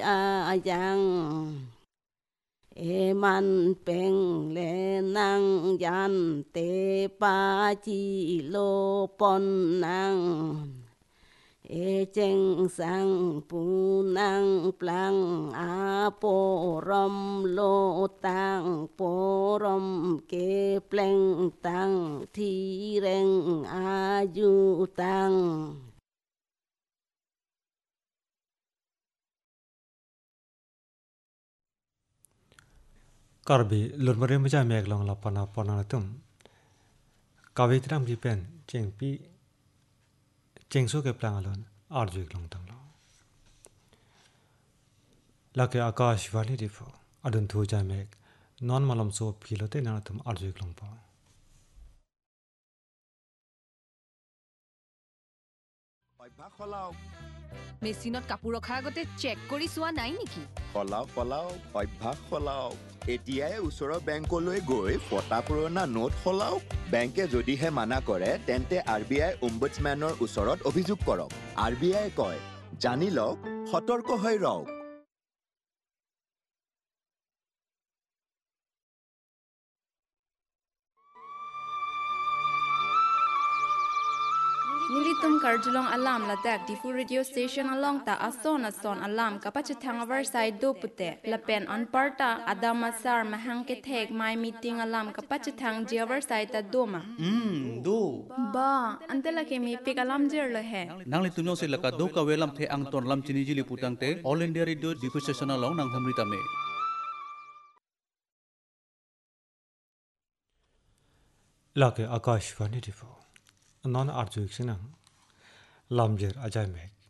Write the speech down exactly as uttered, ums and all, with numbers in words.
อายังเอมันเป็นเลนังยันเตปาจิโลปนนังเอเจงสังปูนังปลังอาโปรมโลตังโปรมเกเปลงตังทีเรงอายุตังกอร์บีลุดมาเรียมไม่ใช่เมกลองลับปนาปนาตุมกาวิตรามจีเป็นเจงปีเจงสู้เก็บพลังอลอนอาร์จุกลงตังลอลักเกอากาศวาลีดิฟอดุนทูจาเมกนอนมาลมโซพิโลเตนาตุมอาร์จุกลงปอ মেচিনত কাপোৰ ৰখাৰ আগতে চেক কৰি চোৱা নাই নেকি ফলাও ফলাও অভ্যাস ফলাও এতিয়াই ওচৰৰ বেংকলৈ গৈ ফটা পুৰণা নোট ফলাও বেংকে যদিহে মানা কৰে তেন্তে আৰবিআই ওম্বুডছমেনৰ ওচৰত অভিযোগ কৰক আৰবিআই কয় জানি লওক সতৰ্ক হৈ ৰওক Nilitum karjulong alam latak difu radio station along ta ason ason alam kapachithang avar side do pute lapen on parta adamasar mahang ke thek my meeting alam kapachithang jiavar side ta doma hmm do ba antela ke mi pik alam jer le he nang le tunyo se laka do ka welam the ang ton lam chini jili putang te all india radio difu station along nang hamrita me ลักเกอากาศวาลีดิฟอนอนอาร์จุกสินังลำเจอร์อาจารย์เมก